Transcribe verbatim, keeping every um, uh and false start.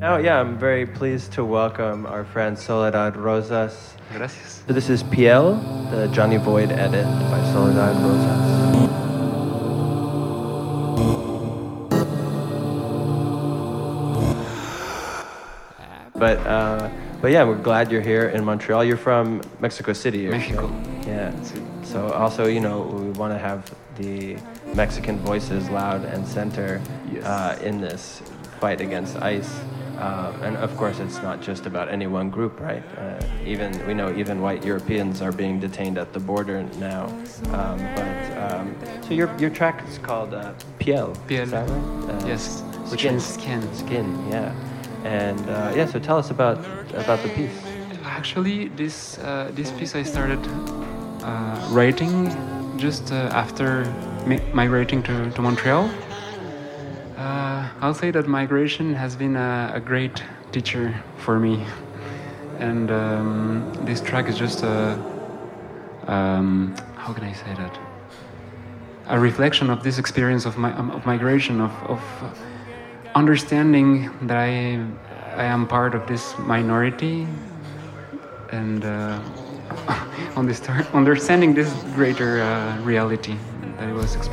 Now, yeah, I'm very pleased to welcome our friend Soledad Rosas. Gracias. So this is Piel, the Johnny Void edit by Soledad Rosas. But uh, but yeah, we're glad you're here in Montreal. You're from Mexico City. Mexico. Right? Yeah. So also, you know, we want to have the Mexican voices loud and center Yes. uh, in this fight against ICE. Uh, and of course, it's not just about any one group, right? Uh, even we know even white Europeans are being detained at the border now. Um, but um, so your your track is called uh, Piel. Piel. Is that right? Uh, Yes. Which Skin. means skin. Skin. Yeah. And uh, yeah. So tell us about about the piece. Actually, this uh, this piece I started uh, writing just uh, after mi- migrating to, to Montreal. Uh, I'll say that migration has been a, a great teacher for me, and um, this track is just a um, how can I say that? A reflection of this experience of my of migration, of, of understanding that I I am part of this minority, and uh, on this understanding this greater uh, reality that I was experiencing.